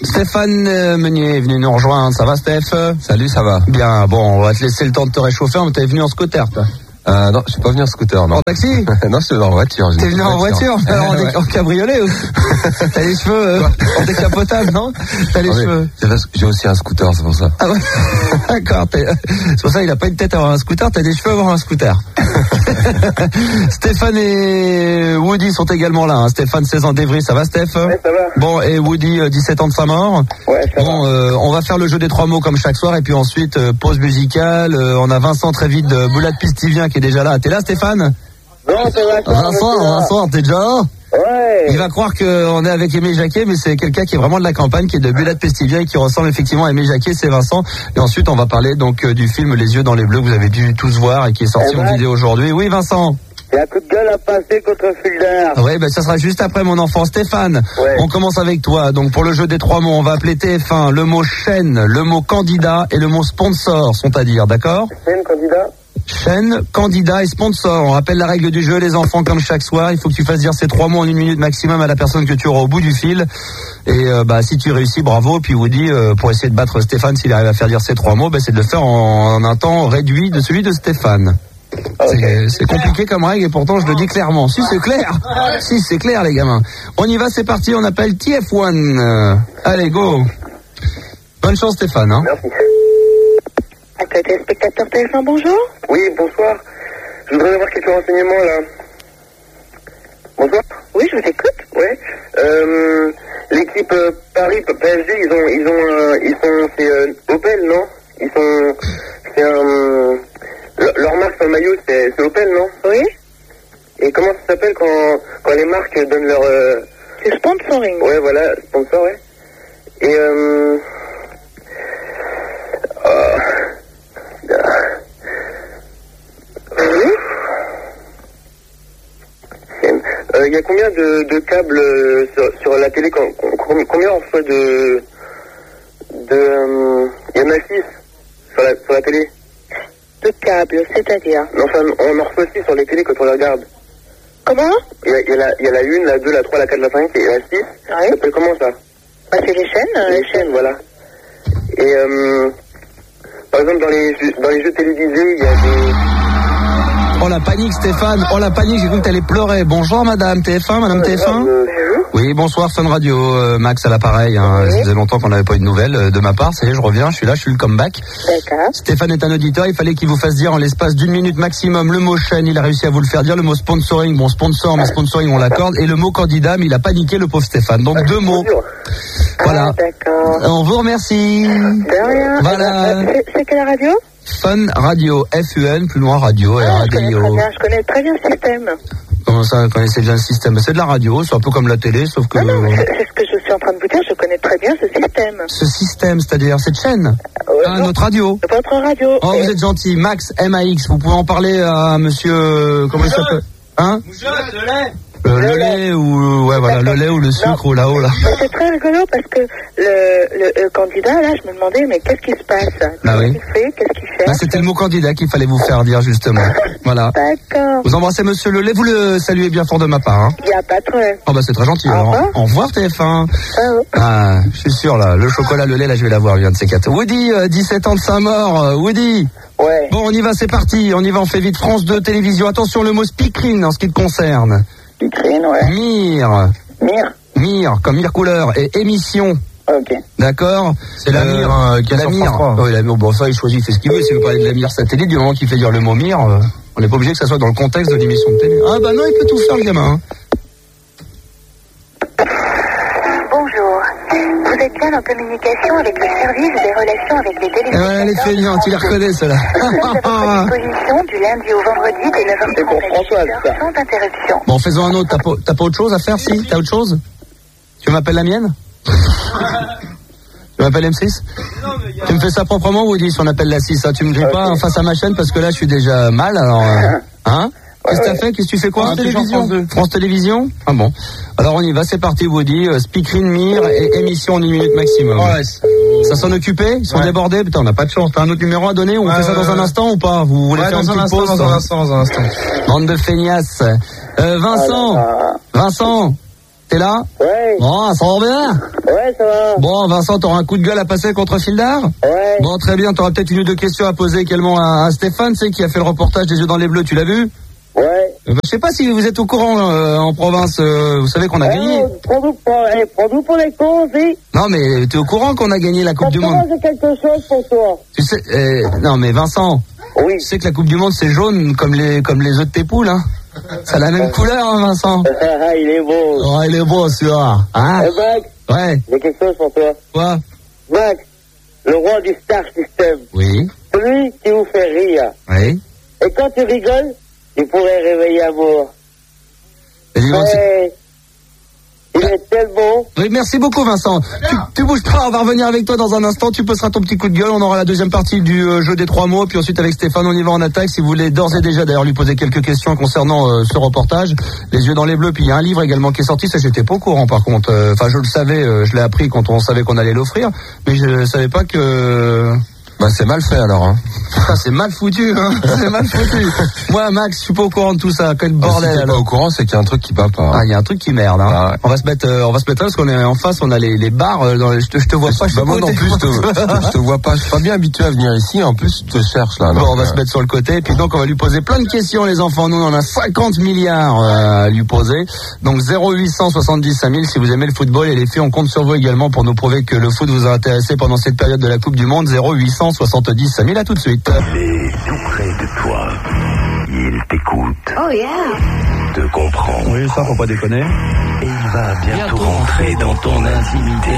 Stéphane Meunier est venu nous rejoindre. Ça va, Steph? Salut, ça va. Bien, bon, on va te laisser le temps de te réchauffer. Mais t'es venu en scooter, toi? Non, je suis pas venu en scooter, non. En taxi? Non, je suis venu en voiture. T'es venu en voiture? Alors, en cabriolet ou? T'as les cheveux en décapotable, non? T'as les cheveux. C'est parce que j'ai aussi un scooter, c'est pour ça. Ah ouais. D'accord. C'est pour ça qu'il a pas une tête à avoir un scooter. T'as des cheveux à avoir un scooter. Stéphane et Woody sont également là. Hein. Stéphane, 16 ans d'Evry. Ça va, Steph? Ouais, ça va. Bon, et Woody, 17 ans de sa mort. Ouais, ça va. On va faire le jeu des 3 mots comme chaque soir. Et puis ensuite, pause musicale. On a Vincent très vite de Boulade Pistivien qui est déjà là. T'es là, Stéphane? Non, ça va. Vincent, t'es déjà là? Ouais. Il va croire qu'on est avec Aimé Jacquet, mais c'est quelqu'un qui est vraiment de la campagne, qui est de Bulat Pestivien et qui ressemble effectivement à Aimé Jacquet, c'est Vincent. Et ensuite, on va parler donc du film Les yeux dans les bleus que vous avez dû tous voir et qui est sorti en vidéo aujourd'hui. Oui, Vincent. Il y a un coup de gueule à passer contre Fulder. Oui, ça sera juste après mon enfant. Stéphane, ouais. On commence avec toi. Donc pour le jeu des 3 mots, on va appeler TF1 le mot chaîne, le mot candidat et le mot sponsor sont à dire, d'accord? Chaîne, candidat. Chaîne, candidat et sponsor. On rappelle la règle du jeu, les enfants, comme chaque soir. Il faut que tu fasses dire ces 3 mots en 1 minute maximum à la personne que tu auras au bout du fil. Et si tu réussis, bravo. Puis Woody, pour essayer de battre Stéphane, s'il arrive à faire dire ces 3 mots, c'est de le faire en un temps réduit de celui de Stéphane. Okay. C'est compliqué comme règle et pourtant je le dis clairement. Si c'est clair, si c'est clair les gamins. On y va, c'est parti, on appelle TF1. Allez, go. Bonne chance Stéphane. Hein. Merci. Accueil téléspectateur TF1, bonjour. Oui, bonsoir. Je voudrais avoir quelques renseignements là. Bonsoir. Oui, je vous écoute. Oui. L'équipe Paris PSG, c'est Opel, non? Leur marque sur le maillot, c'est Opel, non? Oui. Et comment ça s'appelle quand les marques donnent leur... C'est sponsoring. Ouais, voilà, sponsor, ouais. Et Oui. Il y a combien de câbles sur la télé? Combien on reçoit de... Il y en a 6 sur la télé. De câbles, c'est-à-dire? Enfin, on en reçoit aussi sur les télés quand on les regarde. Comment? Il y a la 1, la 2, la 3, la 4, la 5 et la 6. Oui. Ça s'appelle comment ça? C'est les chaînes. Les chaînes, voilà. Et par exemple, dans les jeux télévisés, il y a des... Oh la panique Stéphane, oh la panique, j'ai cru que t'allais pleurer. Bonjour madame TF1, madame TF1. Oui, bonsoir Fun Radio, Max à l'appareil. Hein. Ça faisait longtemps qu'on n'avait pas eu de nouvelles de ma part. Ça y est, je reviens, je suis là, je suis le comeback. D'accord. Stéphane est un auditeur, il fallait qu'il vous fasse dire en l'espace d'1 minute maximum le mot chaîne, il a réussi à vous le faire dire, le mot sponsoring, bon sponsor, mais sponsoring on l'accorde, et le mot candidat, mais il a paniqué le pauvre Stéphane. Donc 2 mots. Voilà. D'accord. On vous remercie. De rien. Voilà. C'est quelle radio? Fun Radio, FUN, plus loin radio, RADIO. Je connais très bien le système. Comment ça, vous connaissez bien le système? C'est de la radio, c'est un peu comme la télé, sauf que... Non, c'est ce que je suis en train de vous dire, je connais très bien ce système. Ce système, c'est-à-dire cette chaîne? Notre radio. Votre radio. Oh, vous êtes gentil. Max, MAX, vous pouvez en parler à monsieur... Comment il s'appelle? Hein? Le lait. Le lait ou... Ouais, voilà, le lait ou le sucre ou là-haut, là. C'est très rigolo parce que le candidat, là, je me demandais, mais qu'est-ce qui se passe? Qu'est-ce qu'il fait? Qu'est-ce qu'il fait? C'était le mot candidat qu'il fallait vous faire dire, justement. Voilà. D'accord. Vous embrassez monsieur le lait, vous le saluez bien fort de ma part, hein. Il n'y a pas de problème. Oh, c'est très gentil. Au revoir, TF1. Ah, je suis sûr, là, le chocolat, le lait, là, je vais l'avoir, un de ces 4. Woody, 17 ans de sa mort. Woody. Ouais. Bon, on y va, c'est parti. On y va, on fait vite. France 2, télévision. Attention, le mot speakerine en ce qui te concerne. Speakerine, ouais. Mire, comme mire couleur. Et émission. Ok. D'accord. C'est la mire qui a la mire. Oui, la mire. Bon, ça, il choisit, il fait ce qu'il veut. Si vous parlez de la mire satellite, du moment qu'il fait dire le mot mire, on n'est pas obligé que ça soit dans le contexte de l'émission de télé. Ah, non, il peut tout faire, le gamin. Bonjour. Vous êtes bien en communication avec le service des relations avec les téléspectateurs. Voilà, les feignants, tu les reconnais, ceux-là. Nous sommes à votre disposition du lundi au vendredi dès 9h30 C'est pour Françoise, ça. sans interruption. Bon, faisons un autre. T'as pas autre chose à faire, si? T'as autre chose? Tu m'appelles la mienne? Tu m'appelles M6? Tu me fais ça proprement, Woody, si on appelle la 6, hein? Tu me grilles pas en face à ma chaîne parce que là, je suis déjà mal, alors, hein? Qu'est-ce que t'as fait? Qu'est-ce que tu fais quoi? France Télévisions? Ah bon. Alors on y va, c'est parti Woody. Speakerine, mire et émission en 1 minute maximum. Ça s'en occupait? Ils sont débordés? Putain, on n'a pas de chance. T'as un autre numéro à donner? On fait ça dans un instant ou pas? Vous voulez faire une petite pause? Dans un instant. Bande de feignasses. Vincent. T'es là? Ouais. Bon, ça va bien? Ouais, ça va. Bon, Vincent, t'auras un coup de gueule à passer contre Fildar? Ouais. Bon, très bien, t'auras peut-être une ou deux questions à poser également à Stéphane, tu sais, qui a fait le reportage des yeux dans les bleus, tu l'as vu? Ouais. Je sais pas si vous êtes au courant en province, vous savez qu'on a gagné. Prends-nous pour les cons aussi. Non, mais t'es au courant qu'on a gagné la Coupe du Monde? J'ai quelque chose pour toi. Tu sais, non mais Vincent, Oui. tu sais que la Coupe du Monde c'est jaune comme les œufs de tes poules, hein. Ça a la même couleur, hein, Vincent. Il est beau. Oh, il est beau, celui-là. Hein? Max, Ouais. j'ai quelque chose pour toi. Quoi? Max, le roi du Star System. Oui. Celui qui vous fait rire. Oui. Et quand tu rigoles, il pourrait réveiller amour. Et dis-moi, Ouais. Il est tellement... oui, merci beaucoup Vincent. Tu bouges pas, on va revenir avec toi dans un instant. Tu poseras ton petit coup de gueule. On aura la deuxième partie du jeu des 3 mots. Puis ensuite avec Stéphane, on y va en attaque. Si vous voulez d'ores et déjà d'ailleurs lui poser quelques questions concernant ce reportage, Les yeux dans les bleus. Puis il y a un livre également qui est sorti. Ça, j'étais pas au courant par contre. Enfin, je le savais, je l'ai appris quand on savait qu'on allait l'offrir. Mais je savais pas que... Bah c'est mal fait alors, hein. Putain, c'est mal foutu, hein. C'est mal foutu. Moi, Max, je suis pas au courant de tout ça. Quel bordel. Si t'es pas au courant, c'est qu'il y a un truc qui va pas. Ah, il y a un truc qui merde, hein. Ah ouais. On va se mettre là parce qu'on est en face, on a les bars. Je te vois pas. Je sais Bah moi pas où non t'es. plus, je te vois pas. Je suis pas bien habitué à venir ici. En plus, je te cherche là. Bon, donc, on va se mettre sur le côté. Et puis donc, on va lui poser plein de questions, les enfants. Nous, on en a 50 milliards à lui poser. Donc 0870 5000 si vous aimez le football. Et les filles, on compte sur vous également pour nous prouver que le foot vous a intéressé pendant cette période de la Coupe du Monde. 0870 5000. À tout de suite. Il est tout près de toi. Il t'écoute. Oh yeah. Te comprend. Oui, ça, faut pas déconner. Et il va bientôt rentrer dans ton intimité.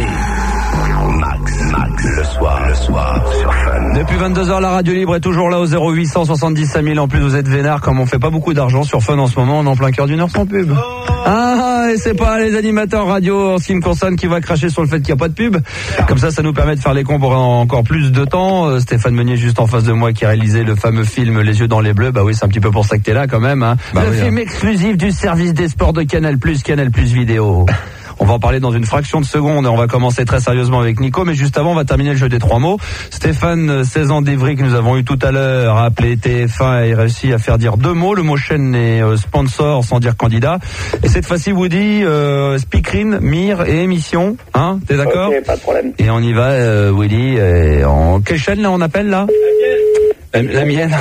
Max, le soir, sur Fun. Depuis 22h, la radio libre est toujours là au 0870 5000. En plus, vous êtes vénard, comme on fait pas beaucoup d'argent sur Fun en ce moment, on est en plein cœur d'une heure sans pub. Ah, et c'est pas les animateurs radio en ce qui me concerne qui va cracher sur le fait qu'il n'y a pas de pub. Comme ça nous permet de faire les cons pour encore plus de temps. Stéphane Meunier juste en face de moi qui a réalisé le fameux film Les yeux dans les bleus. Bah oui, c'est un petit peu pour ça que t'es là quand même, hein. Bah le oui, film exclusif du service des sports de Canal Plus Vidéo. On va en parler dans une fraction de seconde et on va commencer très sérieusement avec Nico, mais juste avant on va terminer le jeu des 3 mots. Stéphane, 16 ans d'Ivry que nous avons eu tout à l'heure, a appelé TF1 et réussi à faire dire 2 mots. Le mot chaîne est sponsor sans dire candidat. Et cette fois-ci Woody, speakerine, mire et émission, hein, t'es d'accord? Ok, pas de problème. Et on y va, Woody, en quelle chaîne là on appelle là? La mienne.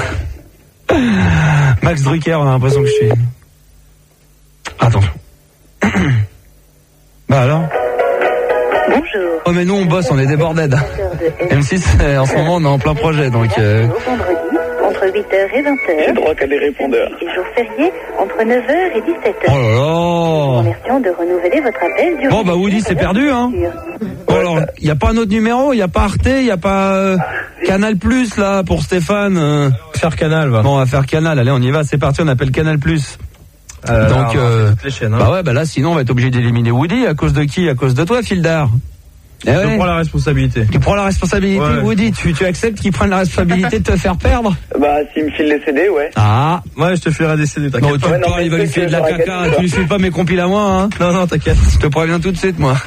Max Drucker, on a l'impression que je suis... Attends. Bah alors? Bonjour. Oh mais nous on bosse, on est des bordels. M6 en ce moment on est en plein projet donc... Vendredi, entre 8h et 20h. J'ai droit qu'à des répondeurs. Et jour férié, entre 9h et 17h. Oh là là. Remercions de renouveler votre appel durant... Bon bah Woody c'est perdu hein. Bon alors, y a pas un autre numéro, y a pas Arte, y a pas Canal Plus là pour Stéphane faire Canal, va. Bon on va faire Canal, allez on y va, c'est parti, on appelle Canal Plus. Donc les chaînes, hein. bah ouais bah là sinon on va être obligé d'éliminer Woody à cause de qui? À cause de toi Fildar. Eh ouais. Je prends la responsabilité. Tu prends la responsabilité, Ouais. Woody, tu acceptes qu'il prenne la responsabilité de te faire perdre? Bah, s'il me file les CD, ouais. Ah, Ouais, je te filerai des CD, non, t'inquiète tu pas. me parles, il va lui filer de la caca, tu lui files pas mes compiles à moi, hein. Non, t'inquiète. Je te préviens tout de suite, moi.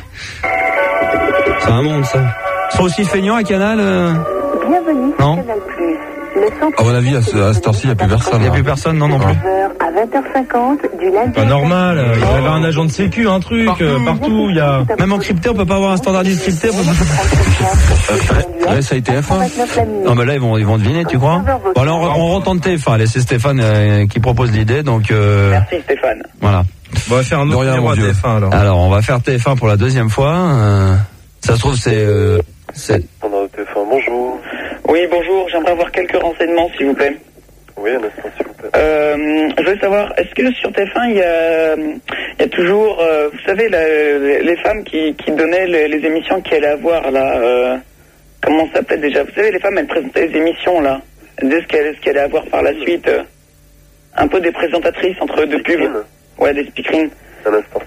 C'est un monde, ça. Ils sont aussi feignants à Canal Bienvenue Non. sur Canal+. Le centre... À mon avis, à cette heure-ci, y a plus personne. Il n'y a hein. plus personne, non, non plus. 9h à 20h50 du lundi... Pas normal, il y avait un agent de sécu, un truc, partout, il y a... Même en crypté, on peut pas avoir un standardiste crypté. Ouais, ça a été F1. Non, mais là, ils vont deviner, tu crois? Bon, alors, on retente TF1. Allez, c'est Stéphane qui propose l'idée, donc Merci, Stéphane. voilà. On va faire un autre numéro à TF1, alors. Alors, on va faire TF1 pour la deuxième fois. Ça se trouve, c'est... On a téléphone, bonjour. Oui, bonjour, j'aimerais avoir quelques renseignements, s'il vous plaît. Oui, un instant, s'il vous plaît. Je voulais savoir, est-ce que sur TF1, il y a toujours, vous savez, les femmes qui donnaient les émissions qu'elle allait avoir, là, comment ça s'appelle déjà? Vous savez, les femmes, elles présentaient les émissions, là. Elles disaient ce qu'elle allait avoir par la suite. Un peu des présentatrices entre deux pubs. Ouais, des speakerines. Un instant.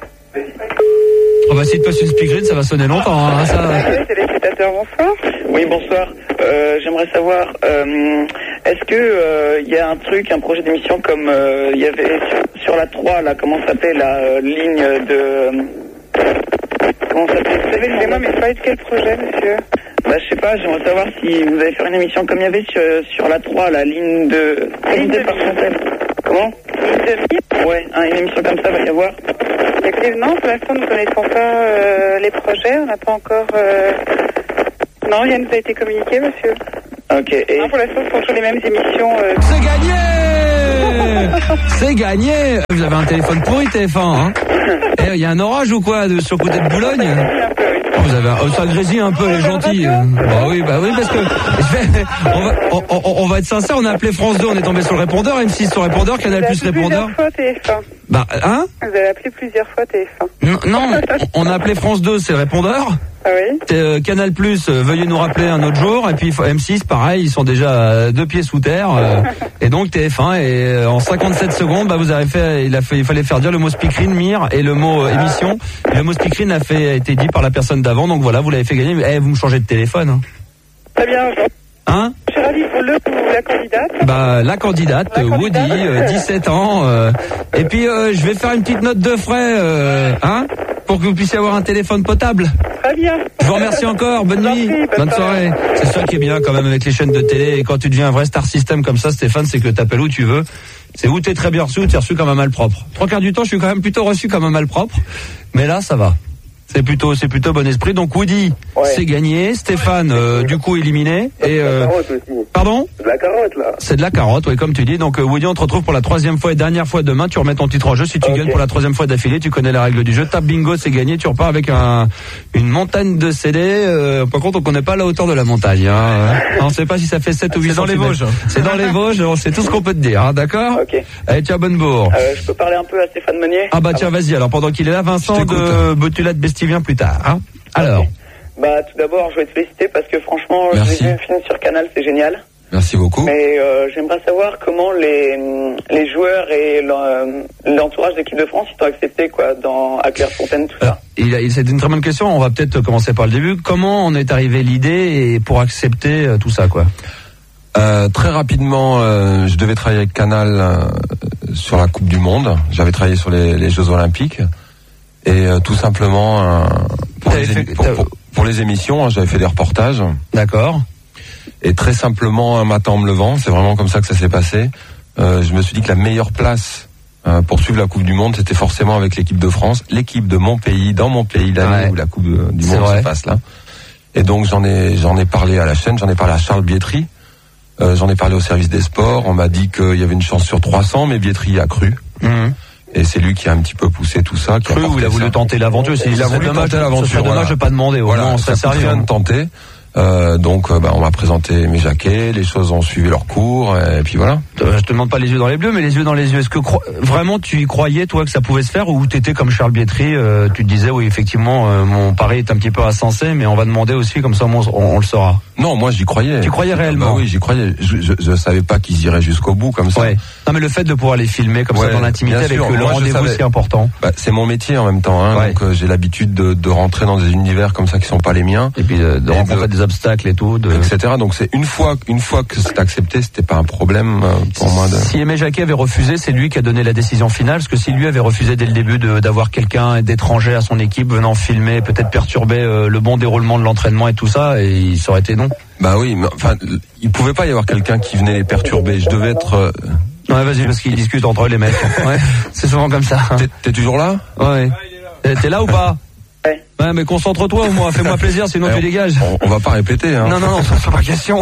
On va essayer de passer une speakerine, ça va sonner longtemps, hein, ça... Téléspectateurs, bonsoir. Oui, bonsoir. J'aimerais savoir, est-ce que il y a un projet d'émission comme il y avait sur la 3, là, comment ça s'appelle, la ligne de... Comment ça s'appelle? Vous savez, excusez-moi, mais ça va être quel projet, monsieur? Bah, je sais pas, j'aimerais savoir si vous allez faire une émission comme il y avait sur la 3, la ligne de... Ligne de par Chantal. Comment? Ligne de... Ouais, une émission comme ça va y avoir. Écoutez, non, pour l'instant, nous ne connaissons pas les projets. On n'a pas encore... Non, rien ne nous a été communiqué, monsieur. Ok. Et... Non, pour l'instant, ce sont toujours les mêmes émissions. C'est gagné. C'est gagné. Vous avez un téléphone pourri, TF1, hein. Il y a un orage ou quoi sur le côté de Boulogne? Vous avez ça grésille un peu, les gentils. Bah oui, parce que on va être sincère, on a appelé France 2, on est tombé sur le répondeur, M6 sur le répondeur, Canal Plus répondeur. Plusieurs fois TF1. Bah, hein? Vous avez appelé plusieurs fois TF1. Non, on a appelé France 2, c'est le répondeur. Ah oui. Canal Plus, veuillez nous rappeler un autre jour. Et puis M6, pareil, ils sont déjà 2 pieds sous terre. Et donc TF1, et en 57 secondes, bah vous avez fait, il fallait faire dire le mot speakerine, Mire, et le mot émission. Et le mot speakerine a été dit par la personne d'avant. Donc voilà, vous l'avez fait gagner. Mais vous me changez de téléphone. Hein. Très bien. Hein? Je suis ravie pour la candidate. Bah la candidate, Woody, 17 ans. Et puis je vais faire une petite note de frais, hein, pour que vous puissiez avoir un téléphone potable. Très bien. Je vous remercie encore, bonne nuit, bonne soirée. C'est ça qui est bien quand même avec les chaînes de télé, et quand tu deviens un vrai star system comme ça, Stéphane, c'est que t'appelles où tu veux. C'est où t'es très bien reçu ou t'es reçu comme un malpropre. 3/4 du temps, je suis quand même plutôt reçu comme un malpropre, mais là, ça va. C'est plutôt bon esprit. Donc Woody, c'est gagné. Stéphane, du coup éliminé. Et pardon ? C'est de la carotte là. C'est de la carotte, oui, comme tu dis. Donc Woody, on te retrouve pour la 3e fois et dernière fois demain. Tu remets ton titre en jeu. Si tu gagnes pour la 3e fois d'affilée, tu connais la règle du jeu. Tape bingo, c'est gagné. Tu repars avec une montagne de CD. Par contre, on connaît pas la hauteur de la montagne. Hein. On sait pas si ça fait 7 ou 8. C'est dans les Vosges. C'est dans les Vosges. On sait tout ce qu'on peut te dire. Hein, d'accord ? Ok. Allez, tiens, Bonnebourg. Je peux parler un peu à Stéphane Meunier ? Ah bah tiens, vas-y. Alors pendant qu'il est là, Vincent de Botulat de Bestivien plus tard. Hein. Alors. Okay. Bah tout d'abord, je vais te féliciter parce que franchement, j'ai vu un film sur Canal, c'est génial. Merci beaucoup. Mais j'aimerais savoir comment les joueurs et l'entourage de l'équipe de France ils t'ont accepté quoi à Clairefontaine, tout ça. C'est une très bonne question. On va peut-être commencer par le début. Comment on est arrivé l'idée et pour accepter tout ça quoi? Très rapidement, je devais travailler avec Canal sur la Coupe du Monde. J'avais travaillé sur les Jeux Olympiques et tout simplement pour les émissions, j'avais fait des reportages. D'accord. Et très simplement, un matin en me levant, c'est vraiment comme ça que ça s'est passé. Je me suis dit que la meilleure place pour suivre la Coupe du Monde, c'était forcément avec l'équipe de France, l'équipe de mon pays, dans mon pays, l'année où la Coupe du Monde se passe là. Et donc j'en ai parlé à la chaîne, j'en ai parlé à Charles Bietri, j'en ai parlé au service des sports. On m'a dit qu'il y avait une chance sur 300, mais Bietri a cru. Et c'est lui qui a un petit peu poussé tout ça. Cru ou il a voulu tenter l'aventure. Il a voulu tenter l'aventure. C'est dommage de pas demander. Voilà, ça sert à rien de tenter. Donc on m'a présenté mes jaquets, les choses ont suivi leur cours et puis voilà. Je te demande pas les yeux dans les bleus, mais les yeux dans les yeux. Est-ce que vraiment tu y croyais toi que ça pouvait se faire, ou t'étais comme Charles Bietri, tu te disais oui effectivement mon pari est un petit peu insensé, mais on va demander aussi comme ça on le saura. Non, moi j'y croyais. Tu croyais réellement? Bah oui, j'y croyais. Je savais pas qu'ils iraient jusqu'au bout comme ça. Ouais. Non mais le fait de pouvoir les filmer comme ça dans l'intimité avec le rendez-vous si important. Bah, c'est mon métier en même temps, hein, donc j'ai l'habitude de rentrer dans des univers comme ça qui sont pas les miens. Et puis de rencontrer des obstacles et tout, etc. Donc c'est une fois que c'est accepté, c'était pas un problème pour moi. Si Aimé Jacquet avait refusé, c'est lui qui a donné la décision finale. Parce que si lui avait refusé dès le début d'avoir quelqu'un d'étranger à son équipe venant filmer, peut-être perturber le bon déroulement de l'entraînement et tout ça, et il ça aurait été non. Bah oui, mais enfin, il pouvait pas y avoir quelqu'un qui venait les perturber. Je devais être. Ouais, vas-y, parce qu'ils discutent entre eux les mecs. Ouais, c'est souvent comme ça. T'es toujours là? Ouais. T'es là ou pas? Ouais, mais concentre-toi au moins, fais-moi plaisir, sinon tu dégages. On va pas répéter, hein. Non, ça pas question.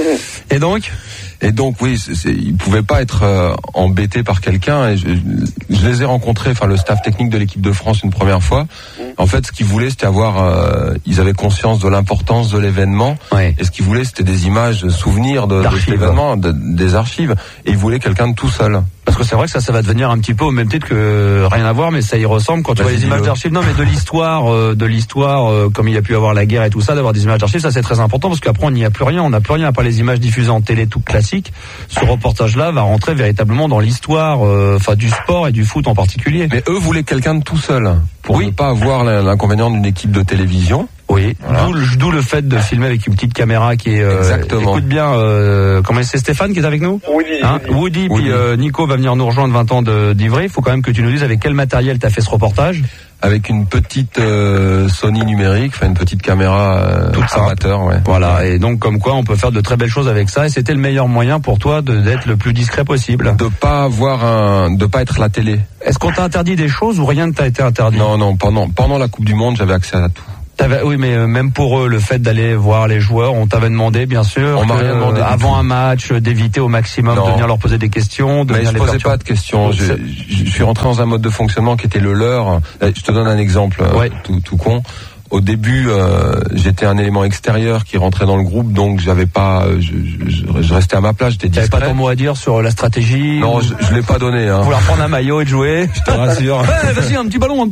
Et donc, oui, ils pouvaient pas être embêtés par quelqu'un. Et je les ai rencontrés, enfin le staff technique de l'équipe de France une première fois. En fait, ce qu'ils voulaient, c'était ils avaient conscience de l'importance de l'événement. Ouais. Et ce qu'ils voulaient, c'était des images, souvenirs de cet événement, des archives. Et ils voulaient quelqu'un de tout seul. Parce que c'est vrai que ça va devenir un petit peu au même titre que rien à voir, mais ça y ressemble quand tu vois les images d'archives. Non, mais de l'histoire, comme il y a pu avoir la guerre et tout ça, d'avoir des images d'archives, ça c'est très important parce qu'après on n'y a plus rien, on n'a plus rien à part les images diffusées en télé tout classique. Ce reportage-là va rentrer véritablement dans l'histoire, du sport et du foot en particulier. Mais eux voulaient quelqu'un de tout seul pour ne pas avoir l'inconvénient d'une équipe de télévision. Oui, voilà. D'où le fait de filmer avec une petite caméra qui est... Exactement. Écoute bien, comment c'est Stéphane qui est avec nous ? Woody. Puis Nico va venir nous rejoindre 20 ans d'Ivry. Il faut quand même que tu nous dises avec quel matériel tu as fait ce reportage. Avec une petite Sony numérique, une petite caméra toute amateur. Ouais. Voilà, et donc comme quoi on peut faire de très belles choses avec ça. Et c'était le meilleur moyen pour toi d'être le plus discret possible. De pas être la télé. Est-ce qu'on t'a interdit des choses ou rien ne t'a été interdit ? Non, pendant la Coupe du Monde, j'avais accès à tout. Oui, mais même pour eux, le fait d'aller voir les joueurs, on t'avait demandé, bien sûr, on m'a rien demandé avant un match, d'éviter au maximum de venir leur poser des questions. Mais je posais pas de questions. Je suis rentré dans un mode de fonctionnement qui était le leur. Je te donne un exemple tout con. Au début, j'étais un élément extérieur qui rentrait dans le groupe, donc j'avais pas, je restais à ma place, j'étais discret. T'avais pas ton mot à dire sur la stratégie? Non, je l'ai pas donné. Hein. Vouloir prendre un maillot et de jouer? Je te rassure. Ouais, vas-y, un petit ballon.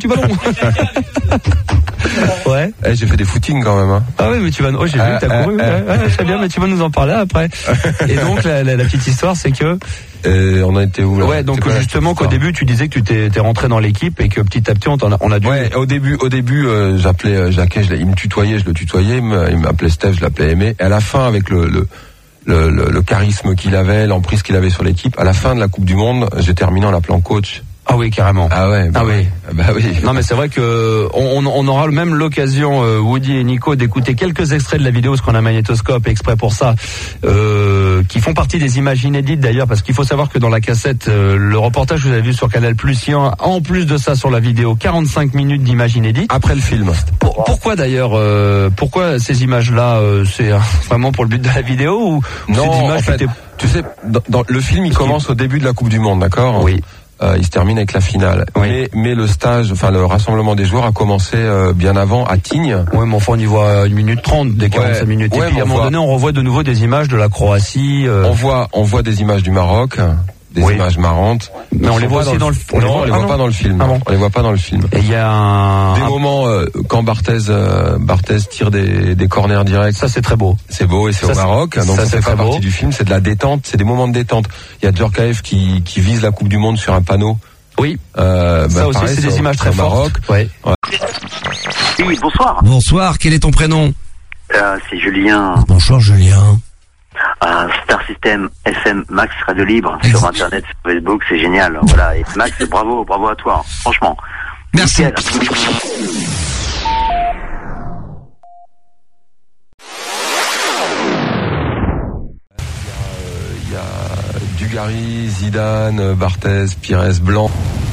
Ouais. J'ai fait des footings quand même. Hein. Ah oui, mais tu vas, j'ai vu, t'as couru. Très bien, mais tu vas nous en parler après. Et donc la petite histoire, c'est que. On a été où là? Ouais, donc justement qu'au début tu disais que tu t'es rentré dans l'équipe et que petit à petit on a dû. Ouais, au début j'appelais Jacquet, il me tutoyait, je le tutoyais, il m'appelait Steph, je l'appelais Aimé. Et à la fin, avec le charisme qu'il avait, l'emprise qu'il avait sur l'équipe, à la fin de la Coupe du Monde, j'ai terminé en l'appelant coach. Ah oui, carrément. Ah ouais. Bah oui. Bah oui. Non mais c'est vrai que on aura même l'occasion, Woody et Nico, d'écouter quelques extraits de la vidéo, parce qu'on a un magnétoscope exprès pour ça, qui font partie des images inédites d'ailleurs, parce qu'il faut savoir que dans la cassette, le reportage que vous avez vu sur Canal+, il y a en plus de ça sur la vidéo 45 minutes d'images inédites. Après le film. Pourquoi d'ailleurs, pourquoi ces images-là, c'est vraiment pour le but de la vidéo ou non, c'est d'images en fait, tu sais, dans le film, il commence au début de la Coupe du Monde, d'accord ? Oui. Il se termine avec la finale. Oui. Mais le stage, le rassemblement des joueurs a commencé bien avant à Tignes. Oui, mais enfin on y voit 1 minute 30 des 45 minutes. Et puis à un moment donné, on revoit de nouveau des images de la Croatie. On voit des images du Maroc, des images marrantes. Mais on les voit aussi dans le film. Non, on les voit pas dans le film. On les voit pas dans le film. Et il y a des moments quand Barthez tire des corners directs. Ça c'est très beau. C'est beau et c'est au Maroc. Donc ça fait pas partie du film. C'est de la détente. C'est des moments de détente. Il y a Djorkaeff qui vise la Coupe du Monde sur un panneau. Oui. Ça aussi c'est des images très fortes. Ouais. Oui, bonsoir. Bonsoir. Quel est ton prénom? C'est Julien. Bonjour Julien. Star System FM Max Radio Libre sur internet, sur Facebook, c'est génial. Voilà, et Max, bravo à toi, franchement. Merci. Nickel. Il y a Dugarry, Zidane, Barthez, Pires, Blanc.